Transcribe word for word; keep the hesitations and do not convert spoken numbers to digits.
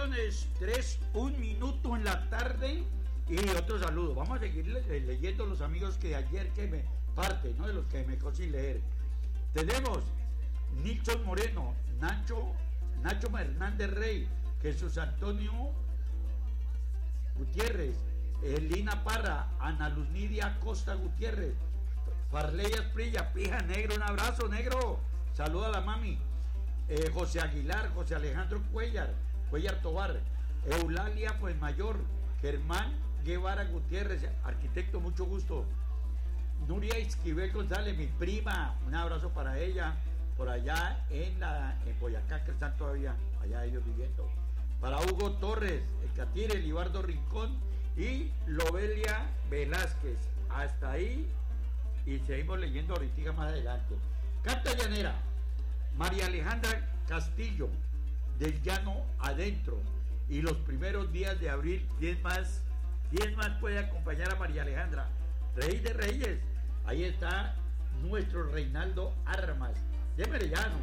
bendiciones. Tres, un minuto en la tarde. Y otro saludo. Vamos a seguir le leyendo los amigos que ayer que me parte, ¿no? De los que me dejó sin leer. Tenemos Nilson Moreno, Nacho, Nacho Hernández Rey, Jesús Antonio Gutiérrez, Elina Parra, Ana Luz Nidia Costa Gutiérrez, Farley Asprilla, Pija Negro, un abrazo, negro. Saluda a la mami. Eh, José Aguilar, José Alejandro Cuellar, Cuellar Tobar, Eulalia pues Mayor, Germán Guevara Gutiérrez, arquitecto, mucho gusto. Nuria Esquivel González, mi prima, un abrazo para ella, por allá en la en Boyacá, que están todavía allá ellos viviendo. Para Hugo Torres, el Catire, Libardo Rincón y Lobelia Velázquez. Hasta ahí, y seguimos leyendo ahorita más adelante. Carta llanera, María Alejandra Castillo, del Llano Adentro. Y los primeros días de abril, ¿quién más? ¿Quién más puede acompañar a María Alejandra? Rey de Reyes. Ahí está nuestro Reinaldo Armas. Démele ya, ¿no?